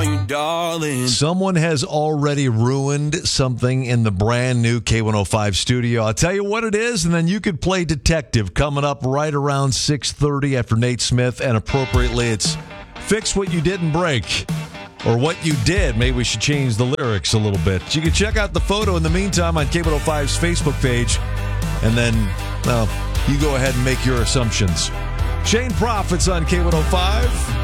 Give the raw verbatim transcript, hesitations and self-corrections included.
you, darling. Someone has already ruined something in the brand new K one oh five studio. I'll tell you what it is, and then you could play detective coming up right around six thirty after Nate Smith, and appropriately it's Fix What You Didn't Break. Or what you did. Maybe we should change the lyrics a little bit. You can check out the photo in the meantime on K one oh five's Facebook page. And then, well, you go ahead and make your assumptions. Shane Profits on K one oh five.